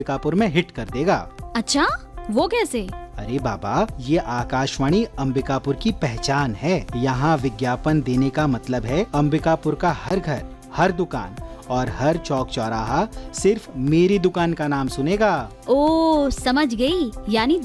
अंबिकापुर में हिट कर देगा। अच्छा, वो कैसे? अरे बाबा, ये आकाशवाणी अंबिकापुर की पहचान है। यहाँ विज्ञापन देने का मतलब है अंबिकापुर का हर घर, हर दुकान और हर चौक चौराहा सिर्फ मेरी दुकान का नाम सुनेगा। ओ, समझ गई। यानी